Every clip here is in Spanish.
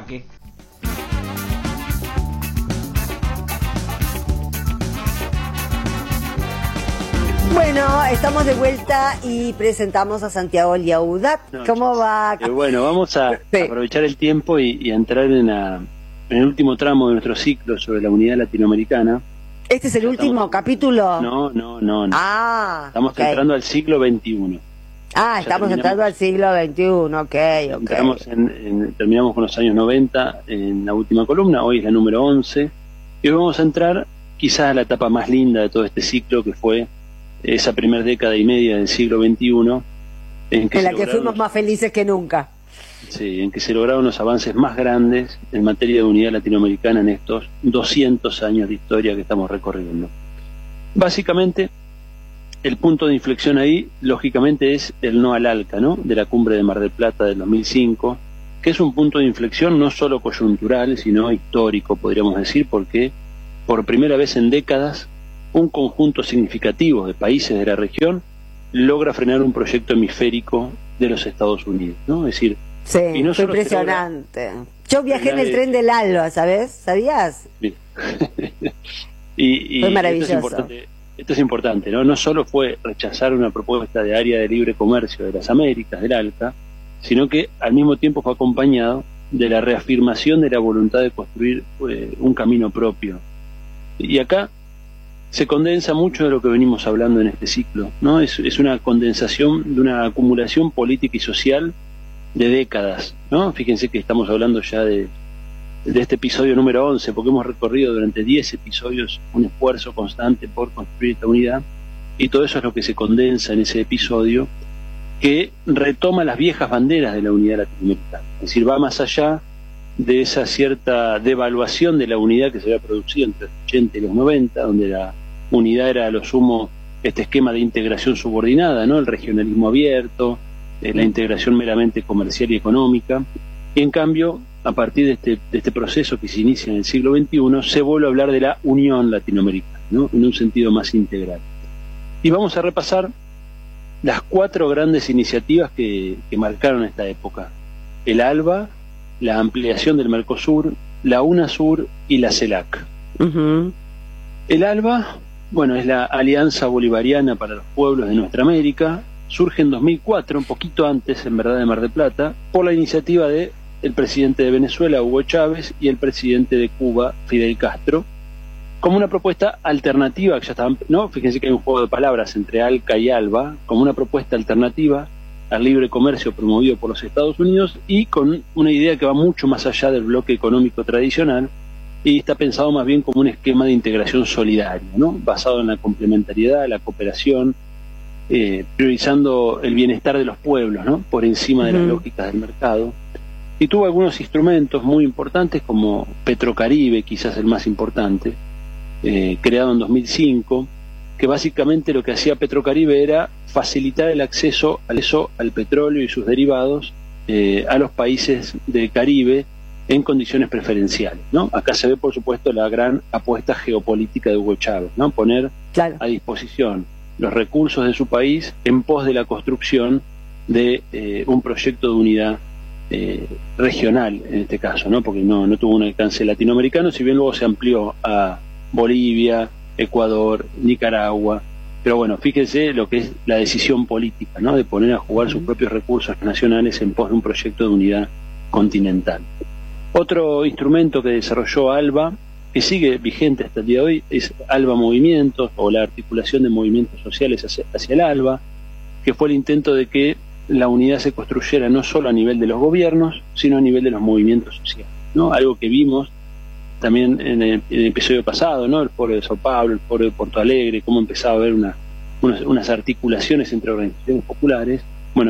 Jaque. Bueno, estamos de vuelta y presentamos a Santiago Liaudat. ¿Cómo va? Bueno, vamos a aprovechar el tiempo y a entrar en el último tramo de nuestro ciclo sobre la unidad latinoamericana. ¿Este es el último capítulo? No. Estamos okay. entrando al siglo XXI. Estamos entrando al siglo XXI, ok. Terminamos con los años 90 en la última columna, hoy es la número 11, y hoy vamos a entrar quizás a la etapa más linda de todo este ciclo, que fue esa primera década y media del siglo XXI, en la que fuimos más felices que nunca. Sí, en que se lograron los avances más grandes en materia de unidad latinoamericana en estos 200 años de historia que estamos recorriendo. Básicamente, el punto de inflexión ahí, lógicamente, es el no al ALCA, ¿no?, de la cumbre de Mar del Plata del 2005, que es un punto de inflexión no solo coyuntural, sino histórico, podríamos decir, porque por primera vez en décadas, un conjunto significativo de países de la región logra frenar un proyecto hemisférico de los Estados Unidos, ¿no? Es decir, sí, fue impresionante. Yo viajé en el tren del ALBA, ¿sabes? ¿Sabías? y fue maravilloso. Esto es importante, ¿no? No solo fue rechazar una propuesta de área de libre comercio de las Américas, del ALCA, sino que al mismo tiempo fue acompañado de la reafirmación de la voluntad de construir un camino propio. Y acá se condensa mucho de lo que venimos hablando en este ciclo, ¿no? Es una condensación de una acumulación política y social de décadas, ¿no? Fíjense que estamos hablando ya de este episodio número 11, porque hemos recorrido durante 10 episodios un esfuerzo constante por construir esta unidad, y todo eso es lo que se condensa en ese episodio, que retoma las viejas banderas de la unidad latinoamericana. Es decir, va más allá de esa cierta devaluación de la unidad que se había producido entre los 80 y los 90, donde la unidad era a lo sumo este esquema de integración subordinada, ¿no?, el regionalismo abierto, la integración meramente comercial y económica. Y en cambio, a partir de este proceso que se inicia en el siglo XXI, se vuelve a hablar de la unión latinoamericana, ¿no?, en un sentido más integral. Y vamos a repasar las 4 grandes iniciativas que marcaron esta época: el ALBA, la ampliación del Mercosur, la UNASUR y la CELAC. El ALBA, bueno, es la Alianza Bolivariana para los Pueblos de Nuestra América. Surge en 2004, un poquito antes, en verdad, de Mar del Plata, por la iniciativa de el presidente de Venezuela, Hugo Chávez, y el presidente de Cuba, Fidel Castro, como una propuesta alternativa, que ya estaban, ¿no? Fíjense que hay un juego de palabras entre ALCA y ALBA, como una propuesta alternativa al libre comercio promovido por los Estados Unidos, y con una idea que va mucho más allá del bloque económico tradicional, y está pensado más bien como un esquema de integración solidaria, ¿no?, basado en la complementariedad, la cooperación, priorizando el bienestar de los pueblos, ¿no?, por encima de las lógicas del mercado. Y tuvo algunos instrumentos muy importantes, como Petrocaribe, quizás el más importante, creado en 2005, que básicamente lo que hacía Petrocaribe era facilitar el acceso al petróleo y sus derivados a los países del Caribe en condiciones preferenciales, ¿no? Acá se ve, por supuesto, la gran apuesta geopolítica de Hugo Chávez, ¿no?, poner a disposición los recursos de su país en pos de la construcción de un proyecto de unidad regional, en este caso, ¿no?, porque no tuvo un alcance latinoamericano, si bien luego se amplió a Bolivia, Ecuador, Nicaragua. Pero bueno, fíjense lo que es la decisión política, ¿no?, de poner a jugar sus propios recursos nacionales en pos de un proyecto de unidad continental. Otro instrumento que desarrolló ALBA, que sigue vigente hasta el día de hoy, es ALBA Movimientos, o la articulación de movimientos sociales hacia el ALBA, que fue el intento de que la unidad se construyera no solo a nivel de los gobiernos, sino a nivel de los movimientos sociales, ¿no? Algo que vimos también en el episodio pasado, ¿no?, el Foro de Sao Paulo, el Foro de Porto Alegre, cómo empezaba a haber unas articulaciones entre organizaciones populares. Bueno,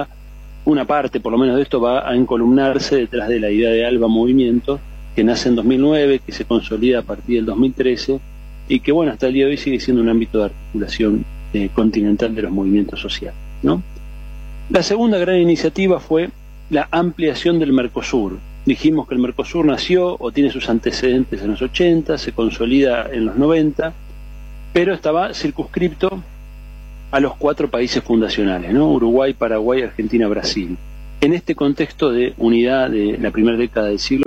una parte por lo menos de esto va a encolumnarse detrás de la idea de ALBA Movimiento, que nace en 2009, que se consolida a partir del 2013, y que, bueno, hasta el día de hoy sigue siendo un ámbito de articulación continental de los movimientos sociales, ¿no? La segunda gran iniciativa fue la ampliación del Mercosur. Dijimos que el Mercosur nació o tiene sus antecedentes en los 80, se consolida en los 90, pero estaba circunscripto a los 4 países fundacionales, ¿no?, Uruguay, Paraguay, Argentina, Brasil. En este contexto de unidad de la primera década del siglo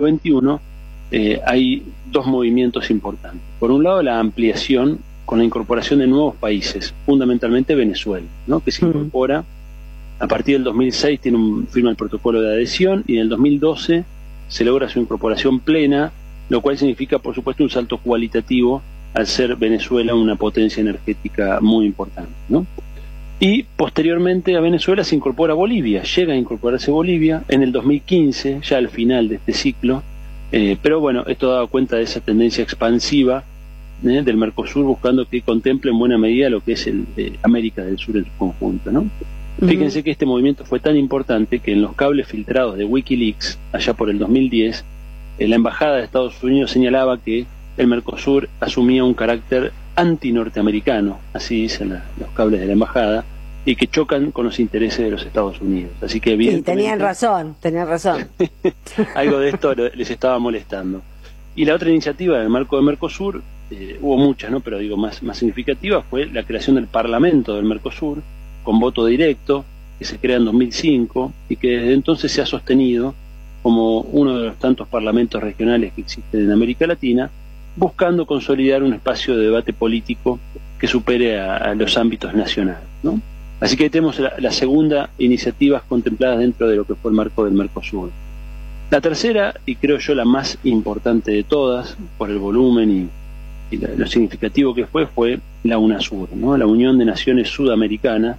XXI, hay dos movimientos importantes. Por un lado, la ampliación con la incorporación de nuevos países, fundamentalmente Venezuela, ¿no? Que se incorpora a partir del 2006, firma el protocolo de adhesión, y en el 2012 se logra su incorporación plena, lo cual significa, por supuesto, un salto cualitativo al ser Venezuela una potencia energética muy importante, ¿no? Y posteriormente a Venezuela se incorpora Bolivia, llega a incorporarse Bolivia en el 2015, ya al final de este ciclo, pero bueno, esto da cuenta de esa tendencia expansiva del Mercosur, buscando que contemple en buena medida lo que es América del Sur en su conjunto, ¿no? Fíjense que este movimiento fue tan importante que en los cables filtrados de Wikileaks, allá por el 2010, la Embajada de Estados Unidos señalaba que el Mercosur asumía un carácter anti-norteamericano, así dicen los cables de la Embajada, y que chocan con los intereses de los Estados Unidos. Así que evidentemente... Sí, tenían razón. algo de esto les estaba molestando. Y la otra iniciativa en el marco de Mercosur, hubo muchas, ¿no? Pero digo, más significativa, fue la creación del Parlamento del Mercosur, con voto directo, que se crea en 2005, y que desde entonces se ha sostenido como uno de los tantos parlamentos regionales que existen en América Latina, buscando consolidar un espacio de debate político que supere a los ámbitos nacionales, ¿no? Así que ahí tenemos la segunda iniciativa contemplada dentro de lo que fue el marco del Mercosur. La tercera, y creo yo la más importante de todas, por el volumen y lo significativo que fue la UNASUR, ¿no? La Unión de Naciones Sudamericanas,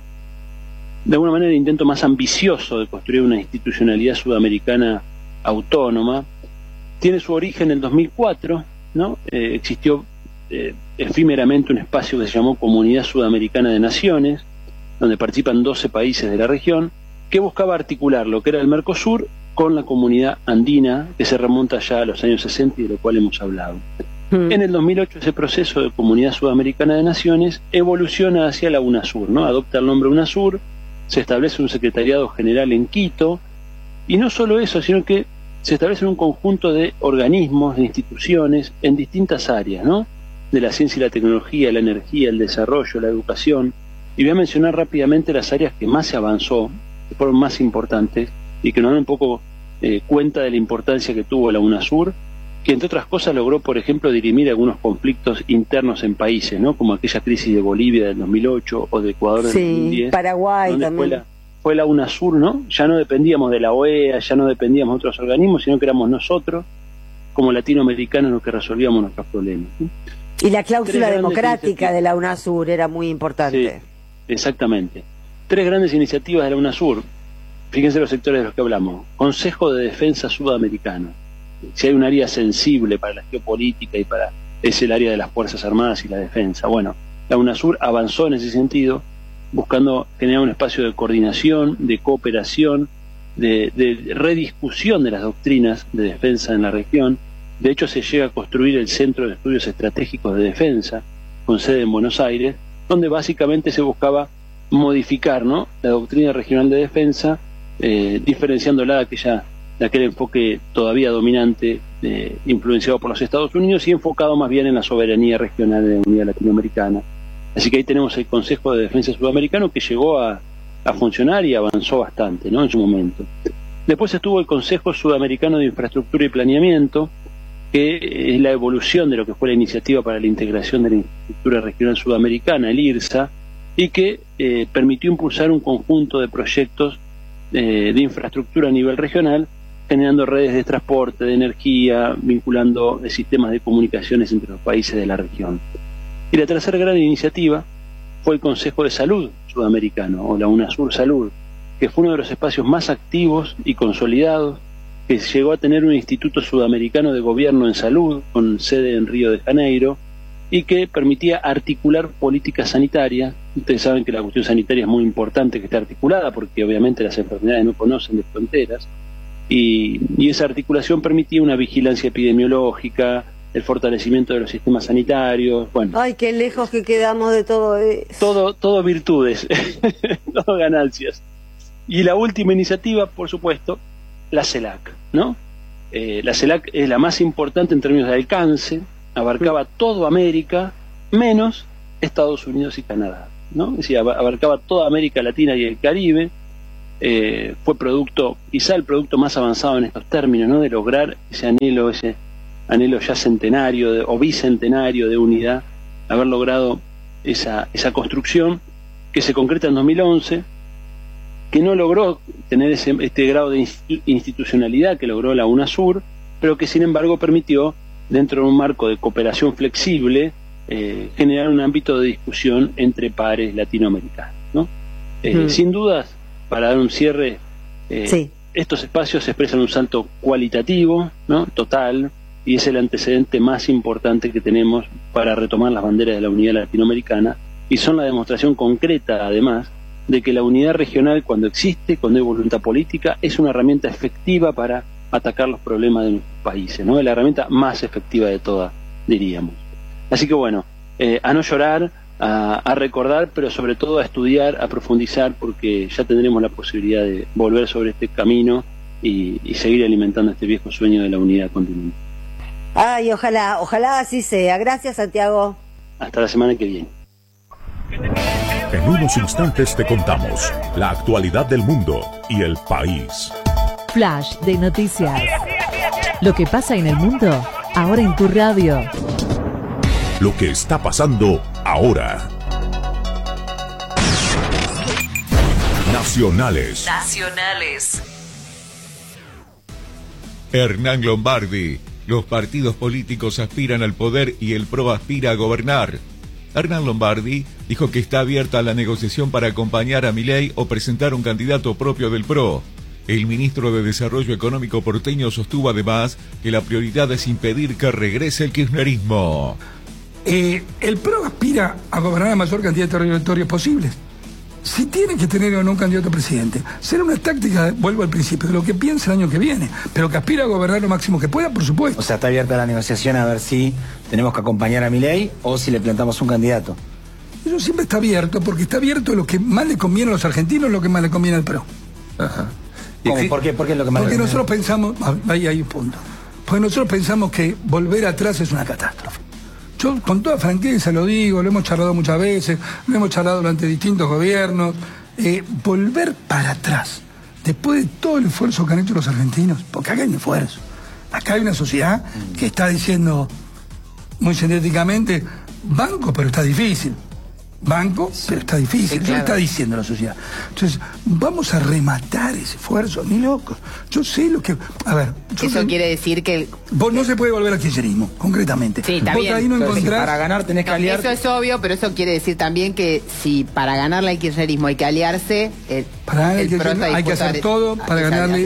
de alguna manera el intento más ambicioso de construir una institucionalidad sudamericana autónoma. Tiene su origen en el 2004, ¿no? Existió efímeramente un espacio que se llamó Comunidad Sudamericana de Naciones, donde participan 12 países de la región, que buscaba articular lo que era el Mercosur con la comunidad andina, que se remonta ya a los años 60 y de lo cual hemos hablado. En el 2008 ese proceso de Comunidad Sudamericana de Naciones evoluciona hacia la UNASUR, ¿no? Adopta el nombre UNASUR, se establece un secretariado general en Quito, y no solo eso, sino que se establece un conjunto de organismos, de instituciones en distintas áreas, ¿no? De la ciencia y la tecnología, la energía, el desarrollo, la educación. Y voy a mencionar rápidamente las áreas que más se avanzó, que fueron más importantes y que nos dan un poco cuenta de la importancia que tuvo la UNASUR, que entre otras cosas logró, por ejemplo, dirimir algunos conflictos internos en países, ¿no? Como aquella crisis de Bolivia del 2008 o de Ecuador del 2010. Paraguay también. Fue la UNASUR, ¿no? Ya no dependíamos de la OEA, ya no dependíamos de otros organismos, sino que éramos nosotros, como latinoamericanos, los que resolvíamos nuestros problemas, ¿no? Y la cláusula democrática de la UNASUR era muy importante. Sí, exactamente. 3 grandes iniciativas de la UNASUR. Fíjense los sectores de los que hablamos. Consejo de Defensa Sudamericano. Si hay un área sensible para la geopolítica y es el área de las Fuerzas Armadas y la defensa. Bueno, la UNASUR avanzó en ese sentido, buscando generar un espacio de coordinación, de cooperación, de rediscusión de las doctrinas de defensa en la región. De hecho, se llega a construir el Centro de Estudios Estratégicos de Defensa, con sede en Buenos Aires, donde básicamente se buscaba modificar, ¿no?, la doctrina regional de defensa, diferenciándola de aquel enfoque todavía dominante, influenciado por los Estados Unidos y enfocado más bien en la soberanía regional de la unidad latinoamericana. Así que ahí tenemos el Consejo de Defensa Sudamericano, que llegó a funcionar y avanzó bastante, ¿no?, en su momento. Después estuvo el Consejo Sudamericano de Infraestructura y Planeamiento, que es la evolución de lo que fue la Iniciativa para la Integración de la Infraestructura Regional Sudamericana, el IRSA, y que permitió impulsar un conjunto de proyectos de infraestructura a nivel regional, generando redes de transporte, de energía, vinculando sistemas de comunicaciones entre los países de la región. Y la tercera gran iniciativa fue el Consejo de Salud Sudamericano, o la UNASUR Salud, que fue uno de los espacios más activos y consolidados, que llegó a tener un Instituto Sudamericano de Gobierno en Salud, con sede en Río de Janeiro, y que permitía articular políticas sanitarias. Ustedes saben que la cuestión sanitaria es muy importante que esté articulada, porque obviamente las enfermedades no conocen de fronteras, y esa articulación permitía una vigilancia epidemiológica, el fortalecimiento de los sistemas sanitarios. Bueno, ¡ay, qué lejos que quedamos de todo eso! Todo virtudes, todo ganancias. Y la última iniciativa, por supuesto, la CELAC, ¿no? La CELAC es la más importante en términos de alcance, abarcaba toda América, menos Estados Unidos y Canadá, ¿no? Es decir, abarcaba toda América Latina y el Caribe, fue quizá el producto más avanzado en estos términos, ¿no? De lograr ese anhelo ya centenario o bicentenario de unidad, haber logrado esa construcción que se concreta en 2011, que no logró tener este grado de institucionalidad que logró la UNASUR, pero que sin embargo permitió, dentro de un marco de cooperación flexible, generar un ámbito de discusión entre pares latinoamericanos, ¿no? Sin dudas, para dar un cierre, sí, estos espacios expresan un salto cualitativo, ¿no? Total, y es el antecedente más importante que tenemos para retomar las banderas de la unidad latinoamericana, y son la demostración concreta, además, de que la unidad regional, cuando existe, cuando hay voluntad política, es una herramienta efectiva para atacar los problemas de nuestros países, ¿no? Es la herramienta más efectiva de todas, diríamos. Así que bueno, a no llorar, a recordar, pero sobre todo a estudiar, a profundizar, porque ya tendremos la posibilidad de volver sobre este camino y seguir alimentando este viejo sueño de la unidad continental. Ay, ojalá así sea. Gracias, Santiago. Hasta la semana que viene. En unos instantes te contamos la actualidad del mundo y el país. Flash de noticias. Lo que pasa en el mundo, ahora en tu radio. Lo que está pasando ahora. Nacionales. Hernán Lombardi. Los partidos políticos aspiran al poder y el PRO aspira a gobernar. Hernán Lombardi dijo que está abierta la negociación para acompañar a Milei o presentar un candidato propio del PRO. El ministro de Desarrollo Económico porteño sostuvo además que la prioridad es impedir que regrese el kirchnerismo. El PRO aspira a gobernar la mayor cantidad de territorios posibles. Si tiene que tener o no un candidato a presidente, será una táctica, vuelvo al principio, de lo que piensa el año que viene, pero que aspira a gobernar lo máximo que pueda, por supuesto. O sea, está abierta la negociación a ver si tenemos que acompañar a Milei o si le plantamos un candidato. Eso siempre está abierto, porque está abierto lo que más le conviene a los argentinos, lo que más le conviene al PRO. Ajá. ¿Por qué? ¿Por qué es lo que más Porque le conviene? nosotros pensamos, ahí hay un punto, porque nosotros pensamos que volver atrás es una catástrofe. Yo con toda franqueza lo digo, lo hemos charlado muchas veces, lo hemos charlado durante distintos gobiernos. Volver para atrás, después de todo el esfuerzo que han hecho los argentinos, porque acá hay un esfuerzo, acá hay una sociedad que está diciendo muy sintéticamente, banco, pero está difícil. Banco, pero está difícil. Eso está diciendo la sociedad. Entonces, vamos a rematar ese esfuerzo, ni locos. Yo sé lo que... A ver... Eso quiere decir que... Vos no se puede volver al kirchnerismo, concretamente. Sí, está vos bien. ahí no Entonces, encontrás... para ganar tenés que aliarte. Eso es obvio, pero eso quiere decir también que si para ganarle al kirchnerismo hay que aliarse... Para ganar el kirchnerismo hay que hacer todo para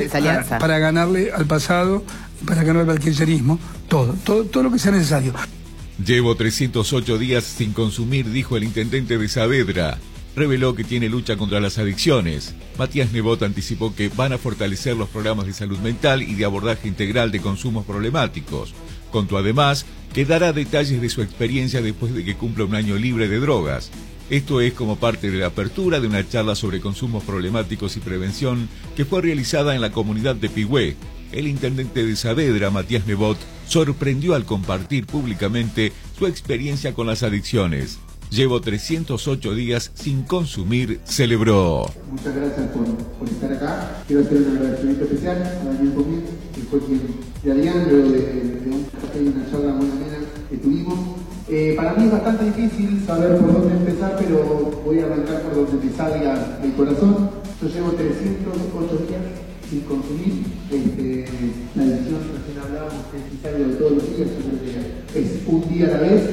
ganarle al pasado, para ganarle al kirchnerismo, todo lo que sea necesario. Llevo 308 días sin consumir, dijo el intendente de Saavedra. Reveló que tiene lucha contra las adicciones. Matías Nebot anticipó que van a fortalecer los programas de salud mental y de abordaje integral de consumos problemáticos. Contó además que dará detalles de su experiencia después de que cumpla un año libre de drogas. Esto es como parte de la apertura de una charla sobre consumos problemáticos y prevención que fue realizada en la comunidad de Pigüé. El intendente de Saavedra, Matías Nebot, sorprendió al compartir públicamente su experiencia con las adicciones. Llevo 308 días sin consumir, celebró. Muchas gracias por estar acá. Quiero hacer un agradecimiento especial a Daniel Comín, que fue quien de Adrián, luego de una charla muy amena que tuvimos. Para mí es bastante difícil saber por dónde empezar, pero voy a arrancar por donde me salga el corazón. Yo llevo 308 días sin consumir. La adicción, recién hablábamos, que es necesario de todos los días, yo creo que es un día a la vez.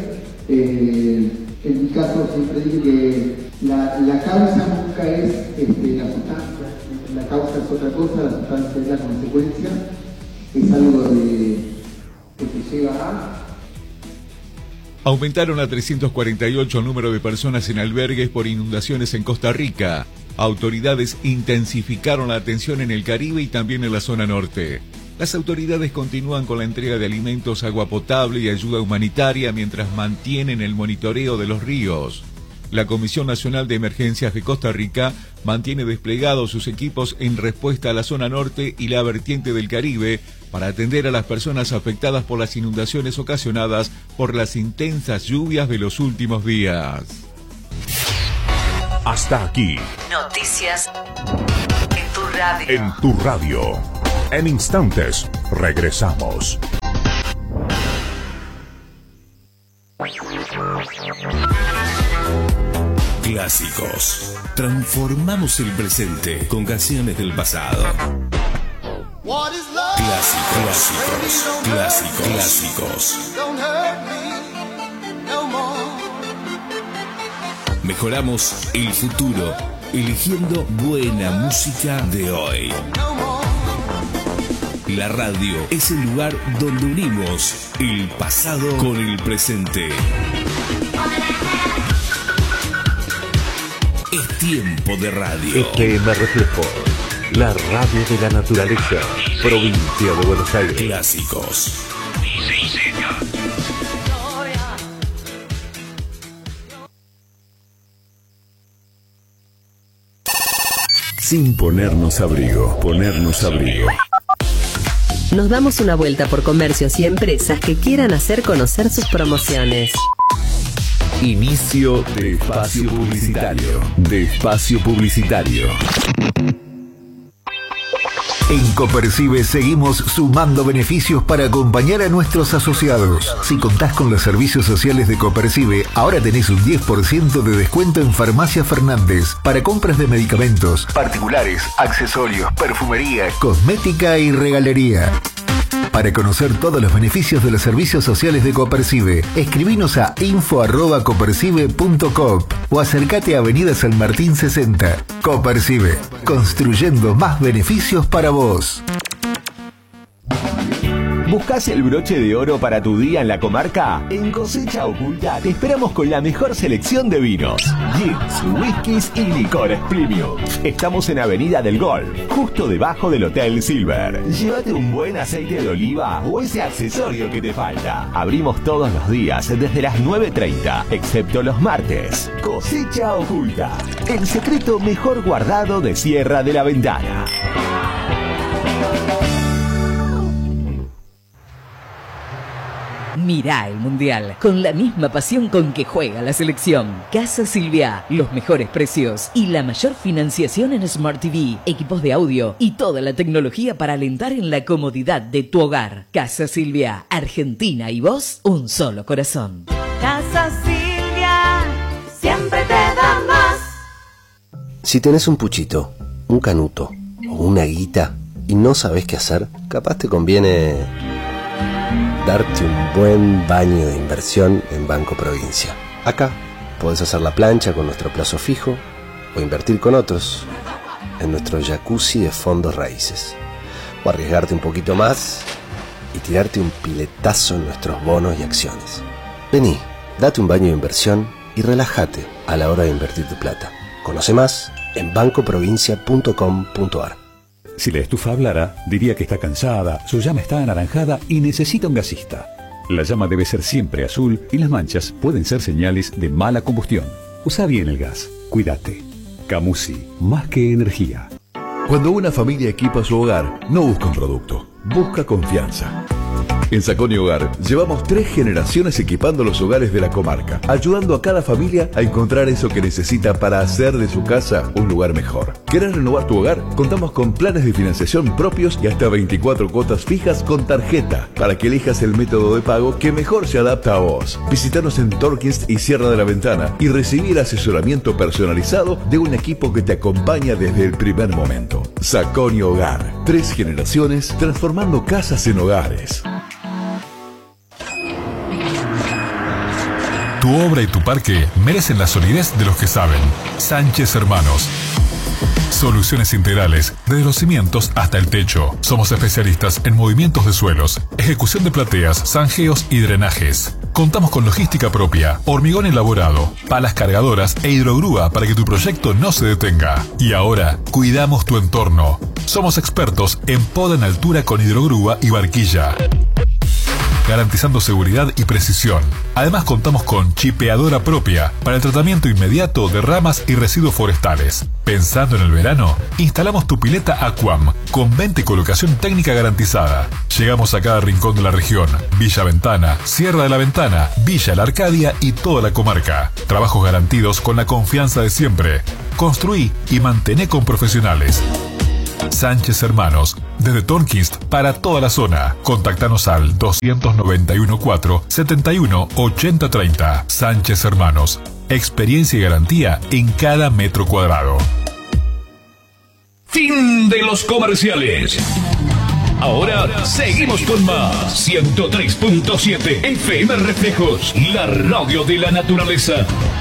En mi caso siempre digo que la causa nunca es la sustancia, la causa es otra cosa, la sustancia es la consecuencia, es algo que te lleva a... Aumentaron a 348 el número de personas en albergues por inundaciones en Costa Rica. Autoridades intensificaron la atención en el Caribe y también en la zona norte. Las autoridades continúan con la entrega de alimentos, agua potable y ayuda humanitaria mientras mantienen el monitoreo de los ríos. La Comisión Nacional de Emergencias de Costa Rica mantiene desplegados sus equipos en respuesta a la zona norte y la vertiente del Caribe para atender a las personas afectadas por las inundaciones ocasionadas por las intensas lluvias de los últimos días. Hasta aquí. Noticias en tu En tu radio. En instantes, regresamos. Clásicos. Transformamos el presente con canciones del pasado. Clásicos. Mejoramos el futuro, eligiendo buena música de hoy. La radio es el lugar donde unimos el pasado con el presente. Es tiempo de radio. FM Reflejo, la radio de la naturaleza, provincia de Buenos Aires. Clásicos. Sin ponernos abrigo. Nos damos una vuelta por comercios y empresas que quieran hacer conocer sus promociones. Inicio de espacio publicitario. En Copercibe seguimos sumando beneficios para acompañar a nuestros asociados. Si contás con los servicios sociales de Copercibe, ahora tenés un 10% de descuento en Farmacia Fernández para compras de medicamentos, particulares, accesorios, perfumería, cosmética y regalería. Para conocer todos los beneficios de los servicios sociales de Copercibe, escribinos a info@copercibe.com o acércate a Avenida San Martín 60. Copercibe, construyendo más beneficios para vos. ¿Buscás el broche de oro para tu día en la comarca? En Cosecha Oculta te esperamos con la mejor selección de vinos, gins, whiskies y licores premium. Estamos en Avenida del Golf, justo debajo del Hotel Silver. Llévate un buen aceite de oliva o ese accesorio que te falta. Abrimos todos los días desde las 9:30, excepto los martes. Cosecha Oculta, el secreto mejor guardado de Sierra de la Ventana. Mirá el Mundial con la misma pasión con que juega la selección. Casa Silvia, los mejores precios y la mayor financiación en Smart TV, equipos de audio y toda la tecnología para alentar en la comodidad de tu hogar. Casa Silvia, Argentina y vos, un solo corazón. Casa Silvia, siempre te da más. Si tenés un puchito, un canuto o una guita y no sabés qué hacer, capaz te conviene darte un buen baño de inversión en Banco Provincia. Acá podés hacer la plancha con nuestro plazo fijo o invertir con otros en nuestro jacuzzi de fondos raíces. O arriesgarte un poquito más y tirarte un piletazo en nuestros bonos y acciones. Vení, date un baño de inversión y relájate a la hora de invertir tu plata. Conoce más en bancoprovincia.com.ar. Si la estufa hablara, diría que está cansada, su llama está anaranjada y necesita un gasista. La llama debe ser siempre azul y las manchas pueden ser señales de mala combustión. Usa bien el gas. Cuídate. Camusi, más que energía. Cuando una familia equipa su hogar, no busca un producto, busca confianza. En Saconi Hogar llevamos 3 generaciones equipando los hogares de la comarca, ayudando a cada familia a encontrar eso que necesita para hacer de su casa un lugar mejor. ¿Querés renovar tu hogar? Contamos con planes de financiación propios y hasta 24 cuotas fijas con tarjeta para que elijas el método de pago que mejor se adapta a vos. Visítanos en Torquist y Sierra de la Ventana y recibí el asesoramiento personalizado de un equipo que te acompaña desde el primer momento. Saconi Hogar, 3 generaciones transformando casas en hogares. Tu obra y tu parque merecen la solidez de los que saben. Sánchez Hermanos. Soluciones integrales, desde los cimientos hasta el techo. Somos especialistas en movimientos de suelos, ejecución de plateas, zanjeos y drenajes. Contamos con logística propia, hormigón elaborado, palas cargadoras e hidrogrúa para que tu proyecto no se detenga. Y ahora, cuidamos tu entorno. Somos expertos en poda en altura con hidrogrúa y barquilla, garantizando seguridad y precisión. Además contamos con chipeadora propia para el tratamiento inmediato de ramas y residuos forestales. Pensando en el verano, instalamos tu pileta Aquam con venta y colocación técnica garantizada. Llegamos a cada rincón de la región: Villa Ventana, Sierra de la Ventana, Villa La Arcadia y toda la comarca. Trabajos garantidos con la confianza de siempre. Construí y mantené con profesionales. Sánchez Hermanos, desde Tornquist para toda la zona. Contactanos al 291 4 71 80 30. Sánchez Hermanos, experiencia y garantía en cada metro cuadrado. Fin de los comerciales. Ahora seguimos con más. 103.7 FM Reflejos, la radio de la naturaleza.